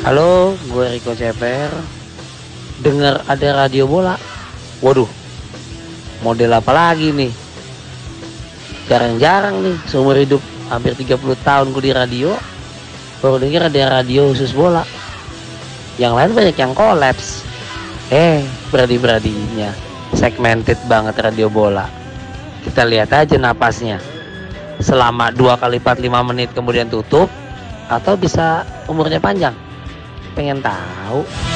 Halo, gue Riko Ceper. Dengar ada radio bola. Waduh, model apa lagi nih? Jarang-jarang nih, seumur hidup hampir 30 tahun gue di radio, baru denger ada radio khusus bola. Yang lain banyak yang kolaps. Beradi-beradinya segmented banget radio bola. Kita lihat aja napasnya. Selama 2 kali 45 menit kemudian tutup, atau bisa umurnya panjang. Pengen tahu?